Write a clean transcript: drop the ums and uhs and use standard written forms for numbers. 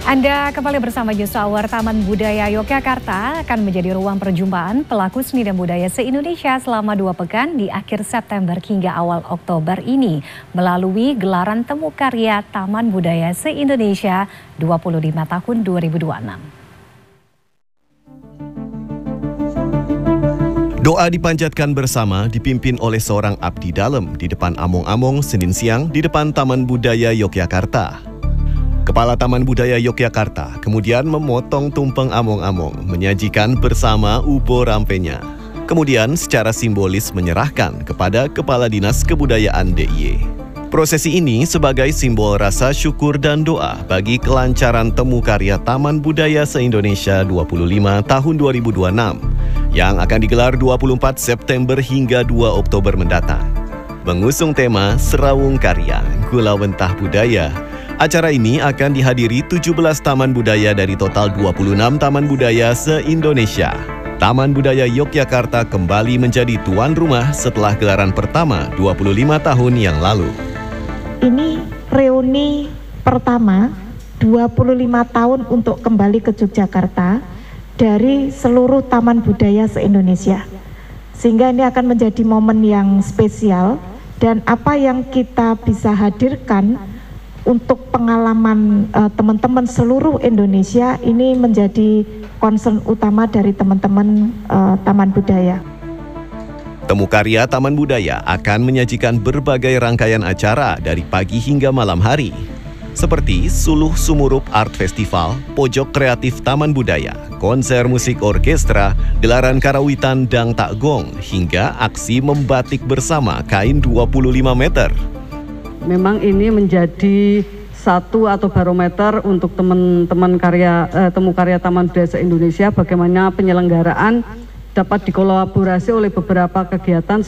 Anda kembali bersama News Hour. Taman Budaya Yogyakarta akan menjadi ruang perjumpaan pelaku seni dan budaya se-Indonesia selama 2 pekan di akhir September hingga awal Oktober ini melalui gelaran Temu Karya Taman Budaya se-Indonesia 25 tahun 2026. Doa dipanjatkan bersama dipimpin oleh seorang abdi dalam di depan among-among Senin siang di depan Taman Budaya Yogyakarta. Kepala Taman Budaya Yogyakarta kemudian memotong tumpeng among-among, menyajikan bersama ubo rampenya. Kemudian secara simbolis menyerahkan kepada Kepala Dinas Kebudayaan DIY. Prosesi ini sebagai simbol rasa syukur dan doa bagi kelancaran Temu Karya Taman Budaya se-Indonesia 25 tahun 2026 yang akan digelar 24 September hingga 2 Oktober mendatang. Mengusung tema Serawung Karya, Gulawentah Budaya, acara ini akan dihadiri 17 taman budaya dari total 26 taman budaya se-Indonesia. Taman Budaya Yogyakarta kembali menjadi tuan rumah setelah gelaran pertama 25 tahun yang lalu. Ini reuni pertama 25 tahun untuk kembali ke Yogyakarta dari seluruh taman budaya se-Indonesia. Sehingga ini akan menjadi momen yang spesial dan apa yang kita bisa hadirkan untuk pengalaman teman-teman seluruh Indonesia ini menjadi concern utama dari teman-teman Taman Budaya. Temu Karya Taman Budaya akan menyajikan berbagai rangkaian acara dari pagi hingga malam hari, seperti Suluh Sumurup Art Festival, Pojok Kreatif Taman Budaya, konser musik orkestra, gelaran karawitan Dang Tak Gong, hingga aksi membatik bersama kain 25 meter. Memang ini menjadi satu atau barometer untuk teman-teman Temu Karya Taman Budaya se-Indonesia, bagaimana penyelenggaraan dapat dikolaborasi oleh beberapa kegiatan